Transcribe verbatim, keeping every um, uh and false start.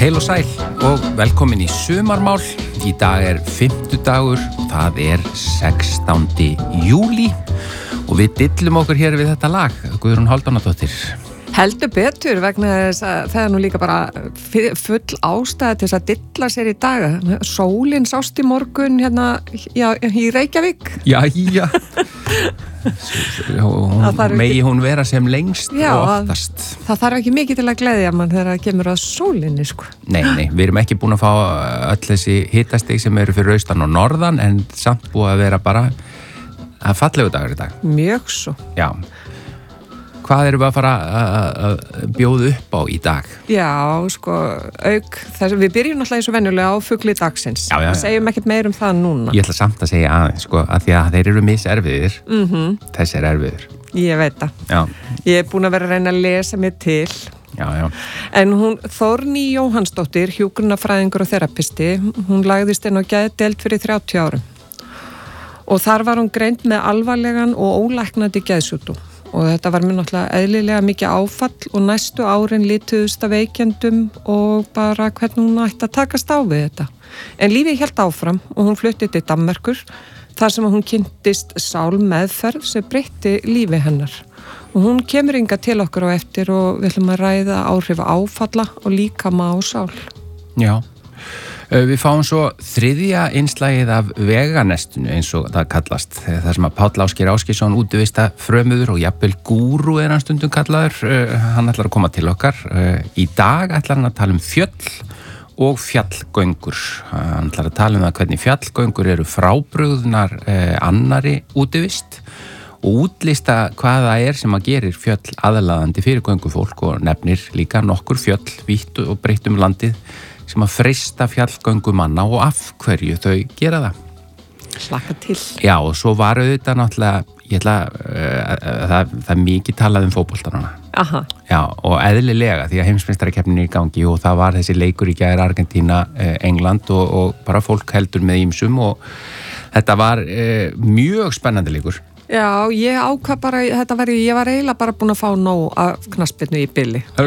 Heil og sæl og velkomin í sumarmál. Í dag er fimmtudagur, það er sextándi júlí og við dillum okkur hér við þetta lag, Guðrún Hálfdánadóttir. Heldur betur vegna þess að það er nú líka bara full ástæða til þess að dilla sér í dag. Sólin sást í morgun hérna já, í Reykjavík. Jæja. Megi hún vera sem lengst já, og oftast. Það, það þarf ekki mikið til að gleðja mann þegar það kemur að sólinni, sko. Nei, nei, við erum ekki búin að fá öll þessi hitastig sem eru fyrir austan og norðan en samt búið að vera bara að fallegu dagur í dag. Mjög svo. Já. Hvað erum við að fara að bjóða upp á í dag? Já, sko, auk þess, við byrjum náttúrulega eins og venjulega á fugli dagsins. Já, já, já. Segjum ekkert meir um það núna. Ég ætla samt að segja aðeins, sko, að því að þeir eru miserfiðir. Mm-hmm. Þessi er erfiður. Ég veit það. Já. Ég er búin að vera að reyna að lesa mig til. Já, já. En hún, Þórný Jóhannsdóttir, hjúkrunarfræðingur og þerapisti, hún lagðist inn á geðdeild fyrir þrjátíu árum. Og þar var hún greind með alvarlegan og ólæknandi geðsjúkdóm. Og þetta var mér náttúrulega eðlilega mikið áfall og næstu árin lituðust af veikjendum og bara hvernig hún ætti að takast á við þetta. En lífið hélt áfram og hún flutti til Danmerkur þar sem hún kynntist sálmeðferð sem breytti lífi hennar. Og hún kemur hingað til okkur á eftir og við ætlum að ræða áhrif áfalla og líkama á sál. Já. Við fáum svo þriðja innslagið af veganestinu eins og það kallast. Það sem að Páll Ásgeir Ásgeirsson útivista frömuður og jafnvel gúrú er hann stundum kallaður. Hann ætlar að koma til okkar. Í dag ætlar hann að tala um fjöll og fjallgöngur. Hann ætlar að tala um það hvernig fjallgöngur eru frábrugðnar annari útivist og útlista hvað það er sem að gerir fjöll aðlaðandi fyrir göngufólk og nefnir líka nokkur fjöll vítt og breytt um landið sem að freista fjallgöngumanna og af hverju þau gera það. Hlakka til. Já, og svo var auðvitað náttúrulega, ég ætla, uh, það, það er mikið talað um fótboltanana. Aha. Já, og eðlilega því að heimsmeistarakeppnin er í gangi og það var þessi leikur í gær Argentína, uh, England og, og bara fólk heldur með ýmsum og þetta var uh, mjög spennandi leikur. Já, ég ákvað bara, þetta var, ég var eiginlega bara búin að fá nóg af knattspyrnu í bili.